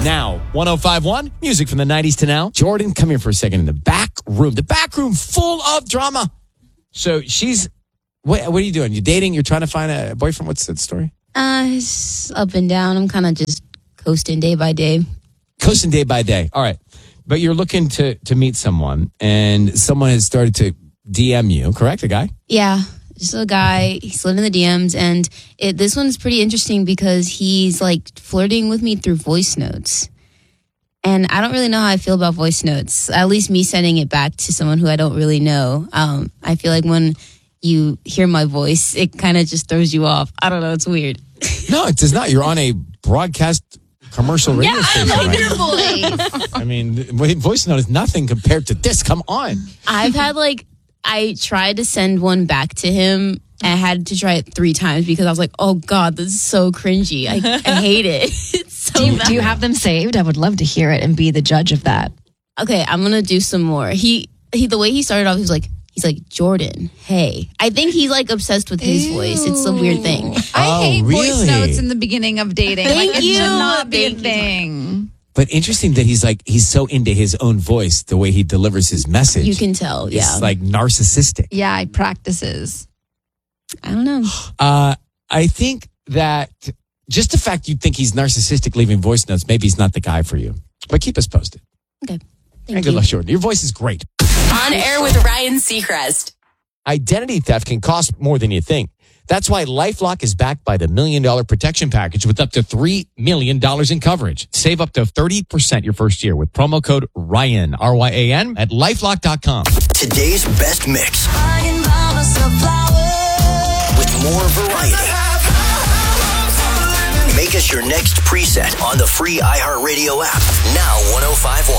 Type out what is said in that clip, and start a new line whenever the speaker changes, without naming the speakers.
Now, 105.1, music from the 90s to now. Jordan, come here for a second in the back room. The back room full of drama. So she's, what are you doing? You dating? You're trying to find a boyfriend? What's that story?
It's up and down. I'm kind of just coasting day by day.
Coasting day by day. All right. But you're looking to meet someone, and someone has started to DM you, correct? A guy?
Yeah. Just a guy. He slid in the DMs, and this one's pretty interesting because he's like flirting with me through voice notes. And I don't really know how I feel about voice notes. At least me sending it back to someone who I don't really know. I feel like when you hear my voice, it kind of just throws you off. I don't know. It's weird.
No, it does not. You're on a broadcast commercial radio station.
I love
right
your
now.
voice.
I mean, voice note is nothing compared to this. Come on.
I've had I tried to send one back to him. I had to try it 3 times because I was like, oh God, this is so cringy. I hate it. It's so bad.
Do you have them saved? I would love to hear it and be the judge of that.
Okay, I'm going to do some more. He the way he started off, he's like, Jordan, hey. I think he's obsessed with his voice. It's a weird thing.
I hate
really?
voice notes in the beginning of dating.
Thank
it
you.
should not be
Thank
a thing.
But interesting that he's so into his own voice, the way he delivers his message.
You can tell, yeah.
It's narcissistic.
Yeah, he practices.
I don't know.
I think that just the fact you think he's narcissistic leaving voice notes, maybe he's not the guy for you. But keep us posted.
Okay.
And good luck, Jordan. Your voice is great.
On air with Ryan Seacrest.
Identity theft can cost more than you think. That's why LifeLock is backed by the $1 Million Protection Package with up to $3 million in coverage. Save up to 30% your first year with promo code RYAN, RYAN, at LifeLock.com.
Today's best mix. With more variety. Make us your next preset on the free iHeartRadio app. Now 105.1.